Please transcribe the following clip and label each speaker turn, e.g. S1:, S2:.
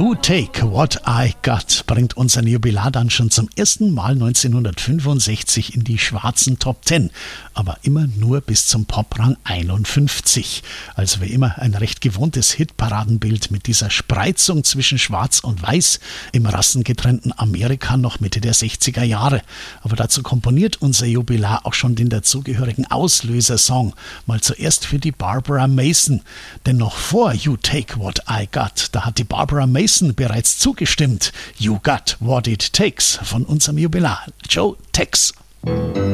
S1: You Take What I Got bringt unseren Jubilar dann schon zum ersten Mal 1965 in die schwarzen Top 10, aber immer nur bis zum Poprang 51. Also wie immer ein recht gewohntes Hitparadenbild mit dieser Spreizung zwischen Schwarz und Weiß im rassengetrennten Amerika noch Mitte der 60er Jahre. Aber dazu komponiert unser Jubilar auch schon den dazugehörigen Auslösersong, mal zuerst für die Barbara Mason. Denn noch vor You Take What I Got, da hat die Barbara Mason bereits zugestimmt. You Got What It Takes von unserem Jubilar Joe Tex.